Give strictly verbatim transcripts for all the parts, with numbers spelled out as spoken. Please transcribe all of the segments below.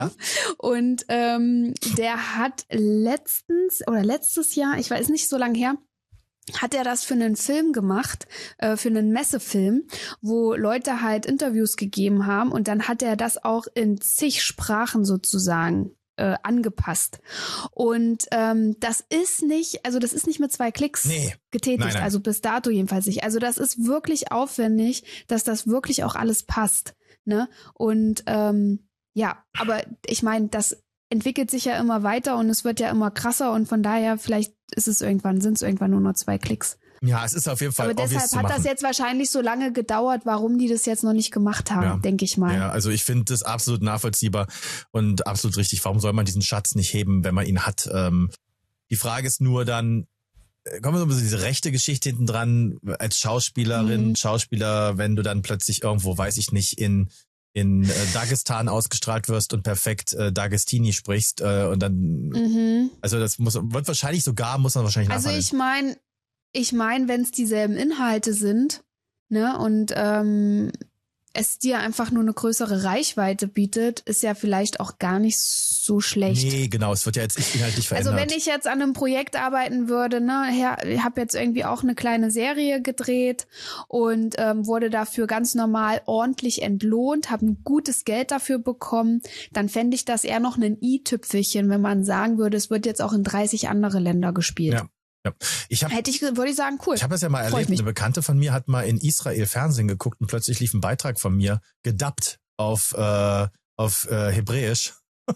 Und ähm, der hat letztens oder letztes Jahr, ich weiß nicht so lange her, hat er das für einen Film gemacht, äh, für einen Messefilm, wo Leute halt Interviews gegeben haben und dann hat er das auch in zig Sprachen sozusagen äh, angepasst. Und ähm, das ist nicht, also das ist nicht mit zwei Klicks nee. getätigt, nein, nein. also bis dato jedenfalls nicht. Also das ist wirklich aufwendig, dass das wirklich auch alles passt, ne? Und ähm, ja, aber ich meine, das entwickelt sich ja immer weiter und es wird ja immer krasser und von daher vielleicht ist es irgendwann, sind es irgendwann nur noch zwei Klicks. Ja, es ist auf jeden Fall aber deshalb hat das jetzt wahrscheinlich so lange gedauert, warum die das jetzt noch nicht gemacht haben, ja. denke ich mal. Ja, also ich finde das absolut nachvollziehbar und absolut richtig. Warum soll man diesen Schatz nicht heben, wenn man ihn hat? Ähm, die Frage ist nur dann, kommen wir so ein bisschen diese rechte Geschichte hinten dran, als Schauspielerin, mhm. Schauspieler, wenn du dann plötzlich irgendwo, weiß ich nicht, in in äh, Dagestan ausgestrahlt wirst und perfekt äh, Dagestini sprichst äh, und dann, mhm. also das muss, wird wahrscheinlich sogar, muss man wahrscheinlich Also nachfallen. ich meine, ich meine, wenn es dieselben Inhalte sind, ne, und ähm, es dir einfach nur eine größere Reichweite bietet, ist ja vielleicht auch gar nicht so schlecht. Nee, genau, es wird ja jetzt nicht inhaltlich verändert. Also wenn ich jetzt an einem Projekt arbeiten würde, ne, ich habe jetzt irgendwie auch eine kleine Serie gedreht und ähm, wurde dafür ganz normal ordentlich entlohnt, habe ein gutes Geld dafür bekommen, dann fände ich das eher noch ein i-Tüpfelchen, wenn man sagen würde, es wird jetzt auch in dreißig andere Länder gespielt. Ja. Ja. Ich hab, Hätte ich, würde ich sagen, cool. Ich habe das ja mal erlebt. Eine Bekannte von mir hat mal in Israel Fernsehen geguckt und plötzlich lief ein Beitrag von mir gedubbt auf äh, auf äh, Hebräisch.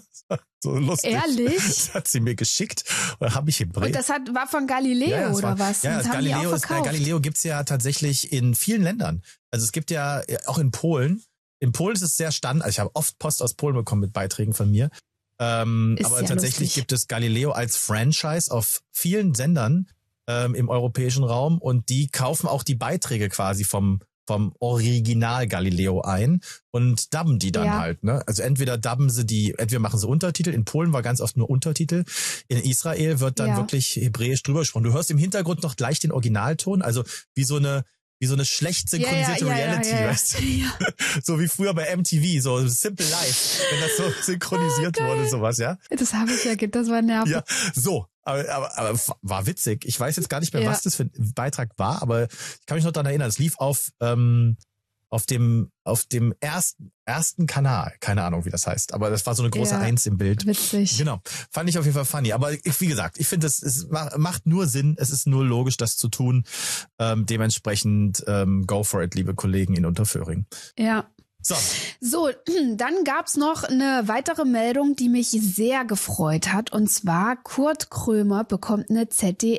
So lustig. Ehrlich? Das hat sie mir geschickt und habe ich Hebräisch. Und das hat war von Galileo ja, ja, oder war, was? Ja, das das haben Galileo, die auch ist, verkauft. Galileo gibt's ja tatsächlich in vielen Ländern. Also es gibt ja auch in Polen. In Polen ist es sehr standard. Also ich habe oft Post aus Polen bekommen mit Beiträgen von mir. Ähm, aber ja tatsächlich lustig. Gibt es Galileo als Franchise auf vielen Sendern ähm, im europäischen Raum und die kaufen auch die Beiträge quasi vom vom Original Galileo ein und dubben die dann ja. halt, ne? Also entweder dubben sie die, entweder machen sie Untertitel, in Polen war ganz oft nur Untertitel, in Israel wird dann ja. wirklich hebräisch drüber gesprochen. Du hörst im Hintergrund noch gleich den Originalton, also wie so eine wie so eine schlecht synchronisierte ja, ja, Reality, ja, ja, ja. weißt du? Ja. So wie früher bei M T V, so Simple Life, wenn das so synchronisiert oh, wurde, sowas, ja? Das habe ich ja, das war nervig. Ja, so. Aber, aber, aber war witzig. Ich weiß jetzt gar nicht mehr, ja. was das für ein Beitrag war, aber ich kann mich noch daran erinnern. Es lief auf ähm, auf dem auf dem ersten ersten Kanal. Keine Ahnung, wie das heißt. Aber das war so eine große ja, Eins im Bild. Witzig. Genau. Fand ich auf jeden Fall funny. Aber ich, wie gesagt, ich finde, es, es macht nur Sinn. Es ist nur logisch, das zu tun. Ähm, dementsprechend ähm, go for it, liebe Kollegen in Unterföhring. Ja. So. So, dann gab's noch eine weitere Meldung, die mich sehr gefreut hat. Und zwar, Kurt Krömer bekommt eine Z D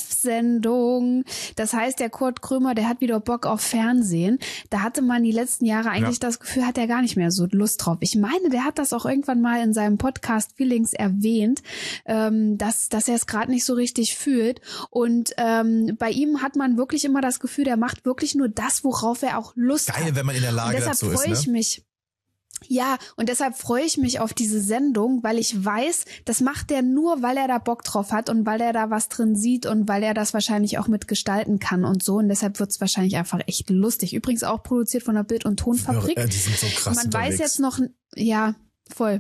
F-Sendung. Das heißt, der Kurt Krömer, der hat wieder Bock auf Fernsehen. Da hatte man die letzten Jahre eigentlich ja. das Gefühl, hat er gar nicht mehr so Lust drauf. Ich meine, der hat das auch irgendwann mal in seinem Podcast Feelings erwähnt, ähm, dass, dass er es gerade nicht so richtig fühlt. Und ähm, bei ihm hat man wirklich immer das Gefühl, der macht wirklich nur das, worauf er auch Lust Geil, hat. Geil, wenn man in der Lage dazu ist, ne? Ich mich. Ja, und deshalb freue ich mich auf diese Sendung, weil ich weiß, das macht er nur, weil er da Bock drauf hat und weil er da was drin sieht und weil er das wahrscheinlich auch mitgestalten kann und so. Und deshalb wird es wahrscheinlich einfach echt lustig. Übrigens auch produziert von der Bild- und Tonfabrik. Ja, die sind so krass Man unterwegs. weiß jetzt noch, ja, voll.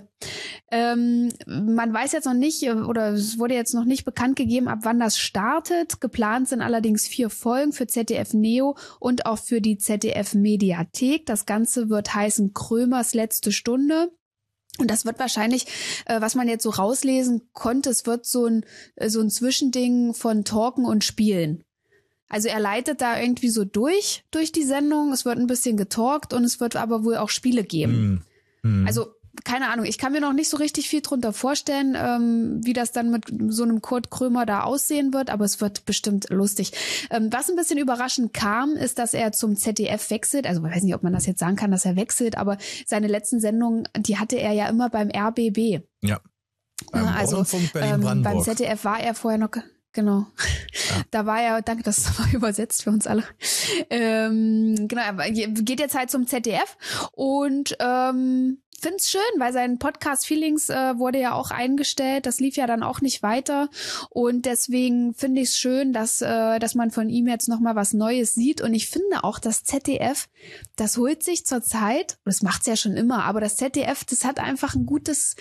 Ähm, man weiß jetzt noch nicht, oder es wurde jetzt noch nicht bekannt gegeben, ab wann das startet. Geplant sind allerdings vier Folgen für Z D F Neo und auch für die Z D F Mediathek. Das Ganze wird heißen Krömers letzte Stunde. Und das wird wahrscheinlich, äh, was man jetzt so rauslesen konnte, es wird so ein, so ein Zwischending von Talken und Spielen. Also er leitet da irgendwie so durch, durch die Sendung. Es wird ein bisschen getalkt und es wird aber wohl auch Spiele geben. Mm, mm. Also keine Ahnung, ich kann mir noch nicht so richtig viel drunter vorstellen, ähm, wie das dann mit so einem Kurt Krömer da aussehen wird, aber es wird bestimmt lustig. Ähm, was ein bisschen überraschend kam, ist, dass er zum Z D F wechselt. Also ich weiß nicht, ob man das jetzt sagen kann, dass er wechselt, aber seine letzten Sendungen, die hatte er ja immer beim R B B. Ja. Beim ja, also ähm, beim Z D F war er vorher noch... Genau. Ja. Da war er, danke, das war übersetzt für uns alle. Ähm, genau, er geht jetzt halt zum Z D F und ähm, find's schön, weil sein Podcast Feelings äh, wurde ja auch eingestellt. Das lief ja dann auch nicht weiter und deswegen finde ich es schön, dass äh, dass man von ihm jetzt noch mal was Neues sieht und ich finde auch, das Z D F, das holt sich zur Zeit, das macht's ja schon immer, aber das Z D F, das hat einfach ein gutes